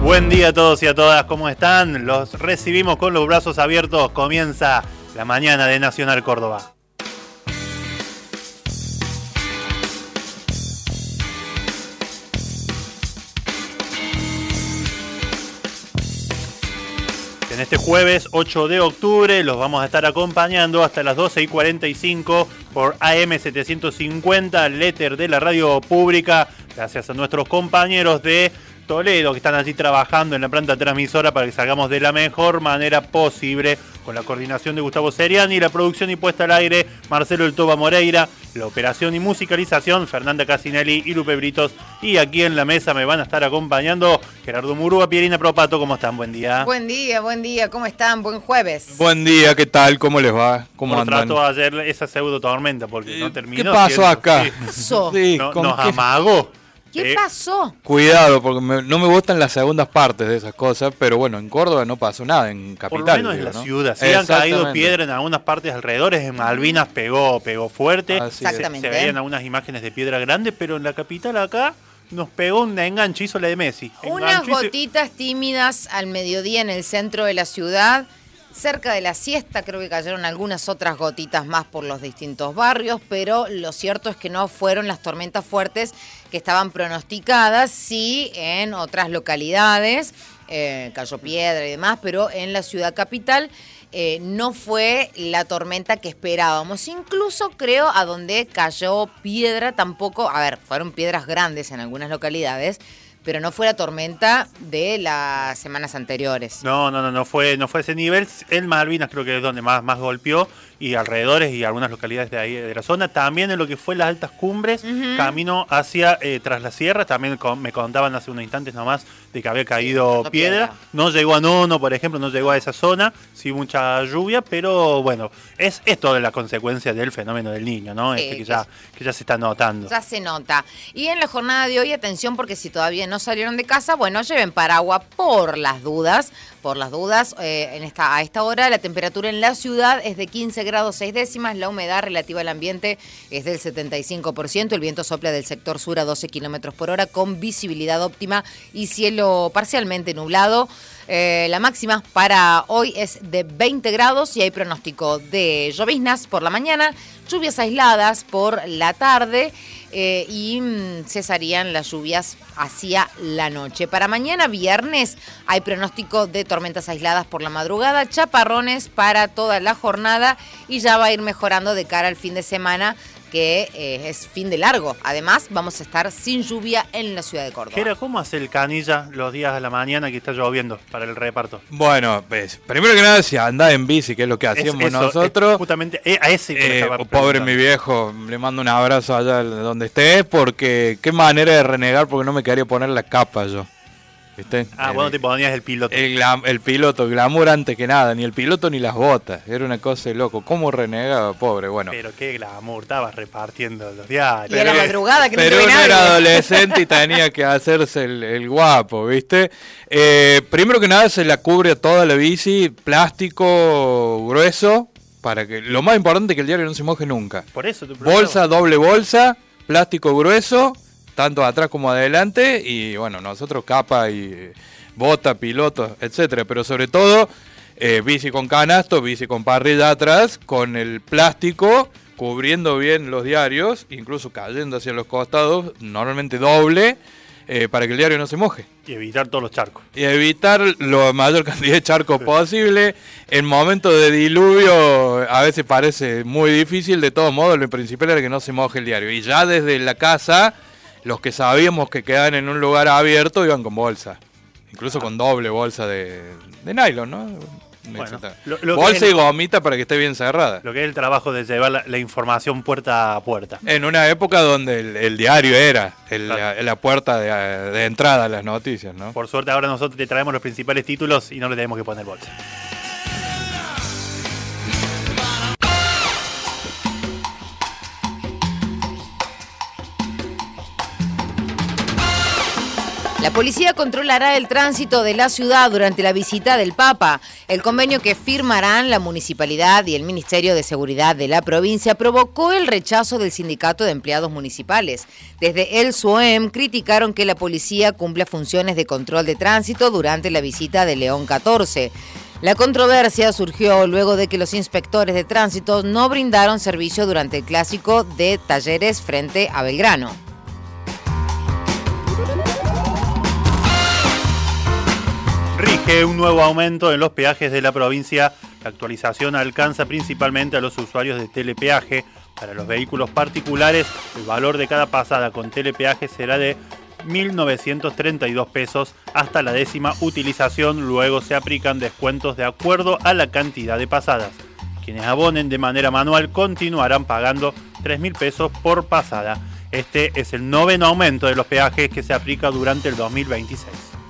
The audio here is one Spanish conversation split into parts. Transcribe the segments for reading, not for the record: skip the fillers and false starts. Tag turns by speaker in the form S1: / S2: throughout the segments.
S1: Buen día a todos y a todas, ¿cómo están? Los recibimos con los brazos abiertos. Comienza la mañana de Nacional Córdoba. En este jueves 8 de octubre los vamos a estar acompañando hasta las 12:45 por AM 750, el éter de la radio pública, gracias a nuestros compañeros de Toledo que están allí trabajando en la planta transmisora para que salgamos de la mejor manera posible, con la coordinación de Gustavo Seriani, la producción y puesta al aire Marcelo El Toba Moreira, la operación y musicalización Fernanda Casinelli y Lupe Britos, y aquí en la mesa me van a estar acompañando Gerardo Murúa, Pierina Propato. ¿Cómo están? Buen día.
S2: Buen día, ¿cómo están? Buen jueves.
S3: Buen día, ¿qué tal? ¿Cómo les va? ¿Cómo andan?
S1: Trató ayer esa pseudo tormenta porque no terminó.
S3: ¿Qué pasó acá?
S2: ¿Qué pasó?
S3: Sí,
S1: Nos amagó.
S2: ¿Qué pasó?
S3: Cuidado, porque no me gustan las segundas partes de esas cosas, pero bueno, en Córdoba no pasó nada, en Capital.
S1: Por lo menos
S3: digo,
S1: en la
S3: ¿no?
S1: ciudad. Sí han caído piedra en algunas partes alrededores. En Malvinas pegó fuerte.
S2: Exactamente.
S1: Se veían algunas imágenes de piedra grande, pero en la capital acá nos pegó un enganchizo la de Messi.
S2: Unas gotitas tímidas al mediodía en el centro de la ciudad. Cerca de la siesta creo que cayeron algunas otras gotitas más por los distintos barrios, pero lo cierto es que no fueron las tormentas fuertes que estaban pronosticadas, sí en otras localidades, cayó piedra y demás, pero en la ciudad capital no fue la tormenta que esperábamos. Incluso creo a donde cayó piedra tampoco, fueron piedras grandes en algunas localidades, pero no fue la tormenta de las semanas anteriores.
S1: No fue ese nivel. En Malvinas creo que es donde más golpeó, y alrededores y algunas localidades de ahí de la zona. También en lo que fue las altas cumbres, camino hacia tras la sierra, también me contaban hace unos instantes nomás de que había caído piedra. No llegó a Nono, por ejemplo, no llegó a esa zona, sí mucha lluvia, pero bueno, es toda la consecuencia del fenómeno del Niño, ¿no? Que ya se está notando.
S2: Ya se nota. Y en la jornada de hoy, atención, porque si todavía no salieron de casa, bueno, lleven paraguas por las dudas. A esta hora la temperatura en la ciudad es de 15 grados 6 décimas, la humedad relativa al ambiente es del 75%, el viento sopla del sector sur a 12 kilómetros por hora con visibilidad óptima y cielo parcialmente nublado. La máxima para hoy es de 20 grados y hay pronóstico de lloviznas por la mañana, lluvias aisladas por la tarde y cesarían las lluvias hacia la noche. Para mañana viernes hay pronóstico de tormentas aisladas por la madrugada, chaparrones para toda la jornada y ya va a ir mejorando de cara al fin de semana, que es fin de largo. Además, vamos a estar sin lluvia en la ciudad de Córdoba.
S1: Gera, ¿cómo hace el Canilla los días de la mañana que está lloviendo para el reparto?
S3: Bueno, pues, primero que nada, si andás en bici, que es lo que hacíamos nosotros.
S1: Justamente a ese
S3: pobre mi viejo, le mando un abrazo allá donde esté, porque qué manera de renegar, porque no me quería poner la capa yo. ¿Viste?
S1: Bueno, te ponías el piloto.
S3: El piloto, glamour antes que nada, ni el piloto ni las botas, era una cosa de loco. ¿Cómo renegaba, pobre? Bueno.
S1: Pero qué glamour, estabas repartiendo los diarios.
S2: Y a la madrugada que no
S3: pero
S2: te ve
S3: uno
S2: nadie.
S3: era adolescente y tenía que hacerse el guapo, ¿viste? Primero que nada se la cubre toda la bici, plástico grueso, para que lo más importante es que el diario no se moje nunca.
S1: Por eso
S3: bolsa, doble bolsa, plástico grueso, tanto atrás como adelante, y bueno, nosotros capa y bota, piloto, etcétera, pero sobre todo bici con canasto, bici con parrilla atrás, con el plástico cubriendo bien los diarios, incluso cayendo hacia los costados, normalmente doble, para que el diario no se moje.
S1: Y evitar todos los charcos.
S3: Y evitar la mayor cantidad de charcos posible. En momentos de diluvio a veces parece muy difícil, de todos modos lo principal era que no se moje el diario. Y ya desde la casa, los que sabíamos que quedaban en un lugar abierto iban con bolsa. Incluso con doble bolsa de nylon, ¿no?
S1: Bueno,
S3: bolsa y gomita para que esté bien cerrada.
S1: Lo que es el trabajo de llevar la información puerta a puerta.
S3: En una época donde el diario era la puerta de entrada a las noticias, ¿no?
S1: Por suerte ahora nosotros te traemos los principales títulos y no le tenemos que poner bolsa.
S2: La policía controlará el tránsito de la ciudad durante la visita del Papa. El convenio que firmarán la municipalidad y el Ministerio de Seguridad de la provincia provocó el rechazo del Sindicato de Empleados Municipales. Desde el SUEM criticaron que la policía cumpla funciones de control de tránsito durante la visita de León XIV. La controversia surgió luego de que los inspectores de tránsito no brindaron servicio durante el clásico de Talleres frente a Belgrano.
S1: Rige un nuevo aumento en los peajes de la provincia. La actualización alcanza principalmente a los usuarios de telepeaje. Para los vehículos particulares, el valor de cada pasada con telepeaje será de 1.932 pesos hasta la 10ª utilización. Luego se aplican descuentos de acuerdo a la cantidad de pasadas. Quienes abonen de manera manual continuarán pagando 3.000 pesos por pasada. Este es el 9º aumento de los peajes que se aplica durante el 2026.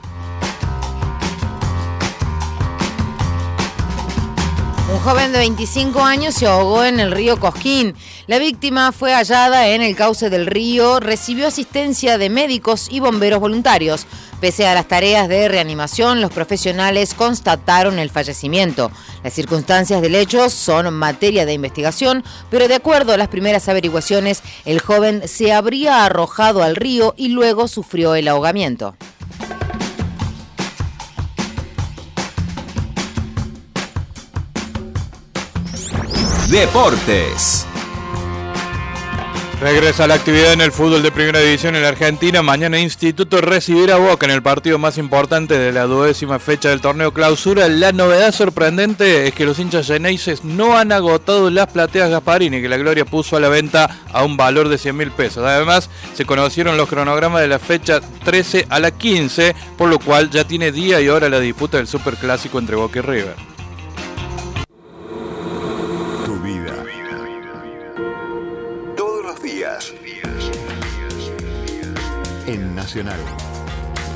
S2: Un joven de 25 años se ahogó en el río Cosquín. La víctima fue hallada en el cauce del río, recibió asistencia de médicos y bomberos voluntarios. Pese a las tareas de reanimación, los profesionales constataron el fallecimiento. Las circunstancias del hecho son materia de investigación, pero de acuerdo a las primeras averiguaciones, el joven se habría arrojado al río y luego sufrió el ahogamiento.
S4: Deportes.
S3: Regresa la actividad en el fútbol de primera división en la Argentina. Mañana Instituto recibirá a Boca en el partido más importante de la 12ª fecha del torneo clausura. La novedad sorprendente es que los hinchas xeneises no han agotado las plateas Gasparini, que la Gloria puso a la venta a un valor de 100.000 pesos. Además, se conocieron los cronogramas de la fecha 13 a la 15, por lo cual ya tiene día y hora la disputa del superclásico entre Boca y River.
S4: En Nacional.